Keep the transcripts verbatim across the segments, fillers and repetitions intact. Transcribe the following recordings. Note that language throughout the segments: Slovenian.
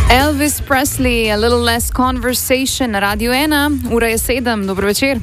Elvis Presley, A Little Less Conversation na Radiu ena, ura je sedem, dobro večer.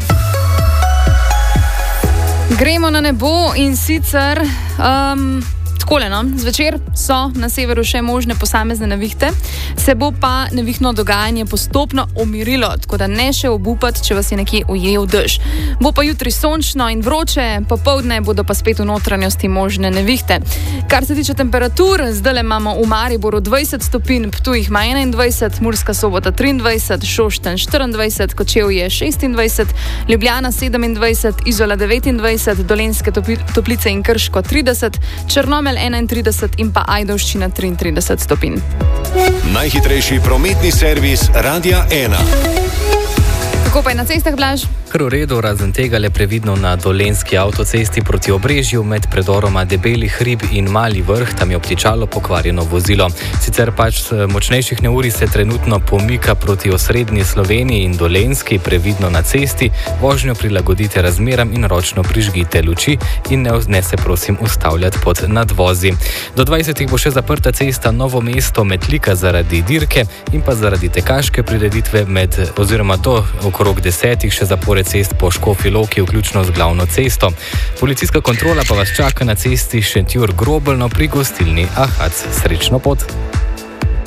Gremo na nebo in sicer um, takole, no? Zvečer so na severu še možne posamezne nevihte, se bo pa nevihno dogajanje postopno umirilo, tako da ne še obupati, če vas je nekje ujel dež. Bo pa jutri sončno in vroče, popoldne bodo pa spet v notranjosti možne nevihte. Kar se tiče temperatur, zdaj imamo v Mariboru dvajset stopinj, Ptuj ima enaindvajset, Murska Sobota triindvajset, Šoštanj štiriindvajset, Kočevje šestindvajset, Ljubljana sedemindvajset, Izola devetindvajset, Dolenjske Toplice in Krško trideset, Črnomelj enaintrideset in pa Ajdovščina triintrideset stopinj. Najhitrejši prometni servis Radia ena. Kako pa je na cestah, Blaž? Kar v redu, razen tega le previdno na Dolenjski avtocesti proti Obrežju med predoroma Debeli hrib in Mali vrh, tam je obtičalo pokvarjeno vozilo. Sicer pač močnejših neurij se trenutno pomika proti osrednji Sloveniji in Dolenjski, previdno na cesti, vožnjo prilagodite razmeram in ročno prižgite luči in ne, ne se prosim ustavljati pod nadvozi. Do dvajsetih bo še zaprta cesta Novo mesto Metlika zaradi dirke in pa zaradi tekaške prireditve med oziroma do okrog desetih še zapore cest po Škofji Loki, vključno z glavno cesto. Policijska kontrola pa vas čaka na cesti Šentjur Grobelno pri gostilni Ahac. Srečno pot!